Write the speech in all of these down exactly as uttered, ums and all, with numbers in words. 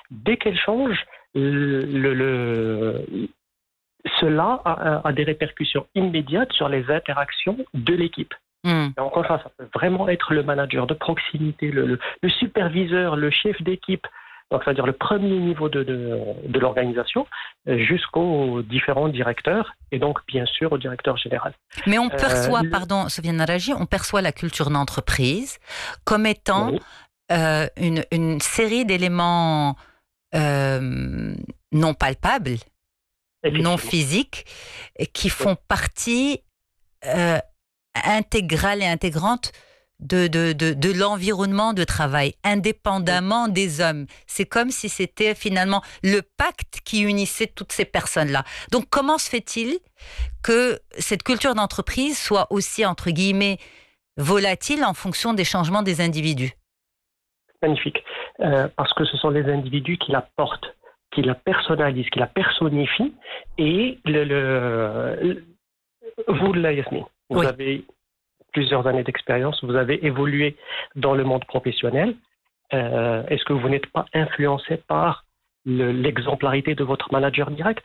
dès qu'elle change, le, le, le- cela a, a des répercussions immédiates sur les interactions de l'équipe. Hmm. Et encore une fois, ça peut vraiment être le manager de proximité, le, le, le superviseur, le chef d'équipe, donc c'est-à-dire le premier niveau de, de, de l'organisation, jusqu'aux différents directeurs et donc bien sûr au directeur général. Mais on perçoit, Euh, pardon, Sofiane Naraji, on perçoit la culture d'entreprise comme étant oui, euh, une, une série d'éléments euh, non palpables, non effectivement. physiques, et qui Oui. font partie euh, intégrale et intégrante de, de, de, de l'environnement de travail, indépendamment des hommes. C'est comme si c'était finalement le pacte qui unissait toutes ces personnes-là. Donc, comment se fait-il que cette culture d'entreprise soit aussi, entre guillemets, volatile en fonction des changements des individus? Magnifique. Euh, parce que ce sont les individus qui la portent, qui la personnalisent, qui la personnifient. Et le, le, vous, là, Yasmine, vous Oui. avez plusieurs années d'expérience, vous avez évolué dans le monde professionnel. Euh, est-ce que vous n'êtes pas influencé par le, l'exemplarité de votre manager direct?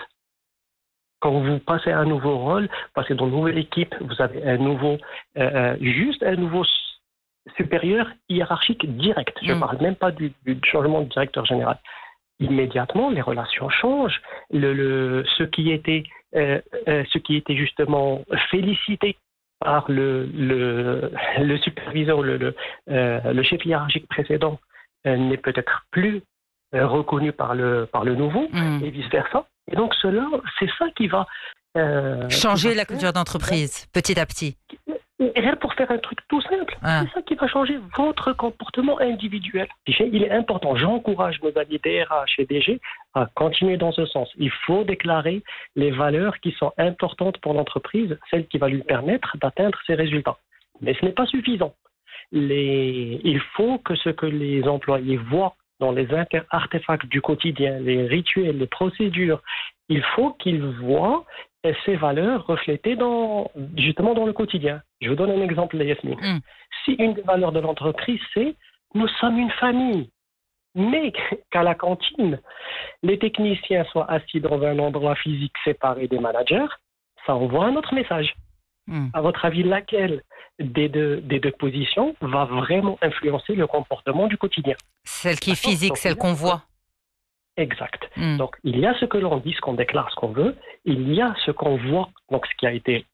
Quand vous passez à un nouveau rôle, passez dans une nouvelle équipe, vous avez un nouveau, euh, juste un nouveau supérieur hiérarchique direct. Je ne Mm. parle même pas du, du changement de directeur général. Immédiatement, les relations changent. Le, le, ce qui était, euh, euh, ce qui était justement félicité par le, le, le superviseur, le, le, euh, le chef hiérarchique précédent, euh, n'est peut-être plus euh, reconnu par le, par le nouveau, Mm. et vice-versa. Et donc, cela, c'est ça qui va... Euh, Changer qui va la culture d'entreprise, petit à petit. Et rien pour faire un truc tout simple. Ah. C'est ça qui va changer votre comportement individuel. Il est important. J'encourage nos alliés D R H et D G à continuer dans ce sens. Il faut déclarer les valeurs qui sont importantes pour l'entreprise, celles qui vont lui permettre d'atteindre ses résultats. Mais ce n'est pas suffisant. Les... Il faut que ce que les employés voient dans les inter- artefacts du quotidien, les rituels, les procédures, il faut qu'ils voient ces valeurs reflétées dans, justement dans le quotidien. Je vous donne un exemple, Yasmine. Mm. Si une des valeurs de l'entreprise, c'est « nous sommes une famille », mais qu'à la cantine, les techniciens soient assis dans un endroit physique séparé des managers, ça envoie un autre message. Mm. À votre avis, laquelle des deux, des deux positions va vraiment influencer le comportement du quotidien? Celle qui est physique, celle qu'on voit. Exact. Mm. Donc, il y a ce que l'on dit, ce qu'on déclare, ce qu'on veut. Il y a ce qu'on voit, donc ce qui a été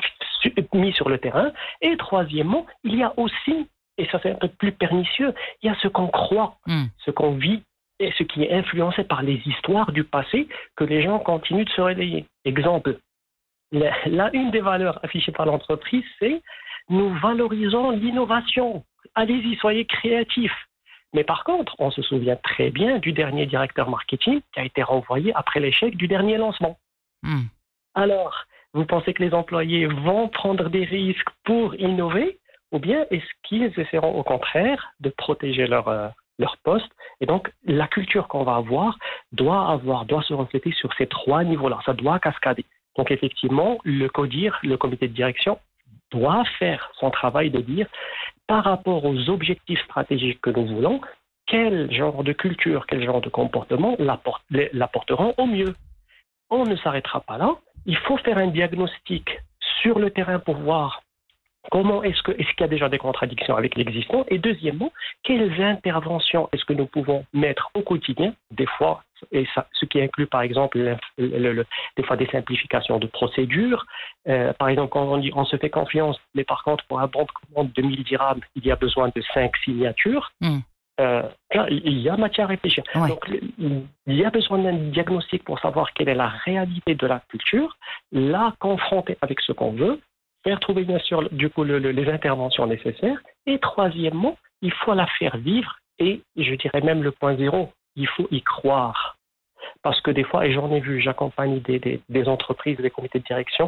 mis sur le terrain. Et troisièmement, il y a aussi, et ça c'est un peu plus pernicieux, il y a ce qu'on croit, Mm. ce qu'on vit et ce qui est influencé par les histoires du passé que les gens continuent de se relayer. Exemple, la, la une des valeurs affichées par l'entreprise, c'est « nous valorisons l'innovation. Allez-y, soyez créatifs ». Mais par contre, on se souvient très bien du dernier directeur marketing qui a été renvoyé après l'échec du dernier lancement. Mm. Alors, vous pensez que les employés vont prendre des risques pour innover, ou bien est-ce qu'ils essaieront au contraire de protéger leur, euh, leur poste? Et donc, la culture qu'on va avoir doit avoir, doit se refléter sur ces trois niveaux-là. Ça doit cascader. Donc, effectivement, le CODIR, le comité de direction, doit faire son travail de dire, par rapport aux objectifs stratégiques que nous voulons, quel genre de culture, quel genre de comportement l'apporteront au mieux. On ne s'arrêtera pas là. Il faut faire un diagnostic sur le terrain pour voir comment est-ce que, est-ce qu'il y a déjà des contradictions avec l'existant, et deuxièmement, quelles interventions est-ce que nous pouvons mettre au quotidien, des fois, et ça, ce qui inclut par exemple le, le, le, des fois des simplifications de procédures. Euh, par exemple, quand on dit on se fait confiance, mais par contre pour un bon de commande de mille dirhams, il y a besoin de cinq signatures. Mm. Euh, là, il y a matière à réfléchir. Ouais. Donc, il y a besoin d'un diagnostic pour savoir quelle est la réalité de la culture, la confronter avec ce qu'on veut, faire trouver bien sûr du coup le, le, les interventions nécessaires, et troisièmement, il faut la faire vivre, et je dirais même le point zéro, il faut y croire. Parce que des fois, et j'en ai vu, j'accompagne des, des, des entreprises, des comités de direction,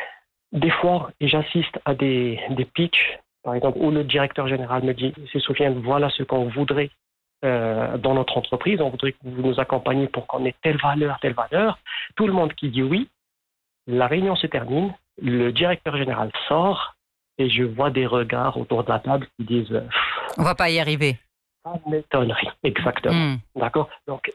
des fois, et j'assiste à des, des pitchs, par exemple, où le directeur général me dit, c'est Sofiane, voilà ce qu'on voudrait euh, dans notre entreprise, on voudrait que vous nous accompagniez pour qu'on ait telle valeur, telle valeur. Tout le monde qui dit oui, la réunion se termine, le directeur général sort, et je vois des regards autour de la table qui disent... On va pas y arriver. Ça m'étonnerait, exactement. Mm. D'accord. Donc,